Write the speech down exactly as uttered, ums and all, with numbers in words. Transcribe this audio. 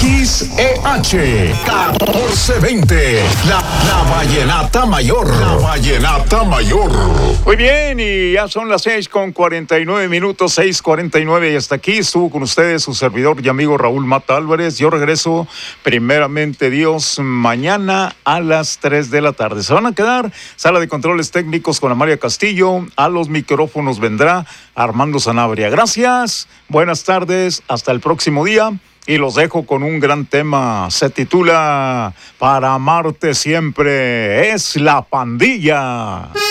X E H catorce veinte, la, la Vallenata Mayor. La Vallenata Mayor. Muy bien, y ya son las seis con cuarenta y nueve minutos, seis cuarenta y nueve, y hasta aquí estuvo con ustedes su servidor y amigo Raúl Mata Álvarez. Yo regreso, primeramente Dios, mañana a las tres de la tarde. Se van a quedar sala de controles técnicos con Amalia Castillo. A los micrófonos vendrá Armando Sanabria. Gracias, buenas tardes, hasta el próximo día. Y los dejo con un gran tema. Se titula Para amarte siempre es la pandilla.